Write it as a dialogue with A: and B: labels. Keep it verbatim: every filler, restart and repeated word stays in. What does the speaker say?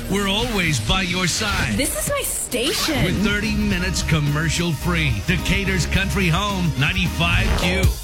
A: We're always by your side.
B: This is my station.
A: With thirty minutes commercial free. Decatur's Country Home, ninety-five Q.